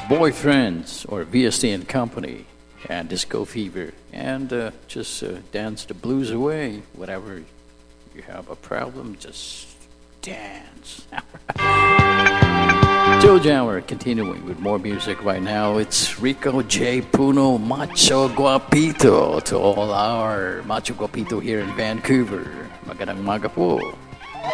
Boyfriends or VST and Company and Disco Fever. And just dance the blues away. Whatever you have a problem, just dance. Joe Jammer continuing with more music right now. It's Rico J. Puno Macho Guapito to all our Macho Guapito here in Vancouver. Magandang umaga po.